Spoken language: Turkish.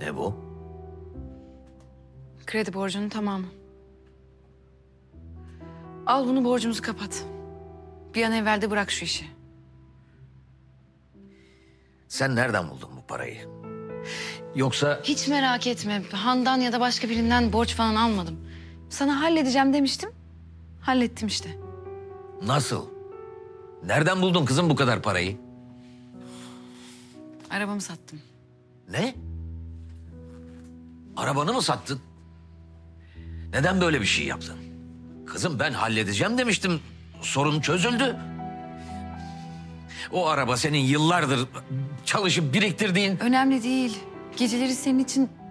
Ne bu? Kredi borcunun tamamı. Al bunu, borcumuzu kapat. Bir an evvel de bırak şu işi. Sen nereden buldun bu parayı? Yoksa Hiç merak etme. Handan ya da başka birinden borç falan almadım. Sana halledeceğim demiştim. Hallettim işte. nasıl? Nereden buldun kızım bu kadar parayı? Arabamı sattım. Ne? Arabanı mı sattın? Neden böyle bir şey yaptın? Kızım ben halledeceğim demiştim. Sorun çözüldü. O araba senin yıllardır çalışıp biriktirdiğin... Önemli değil. Geceleri senin için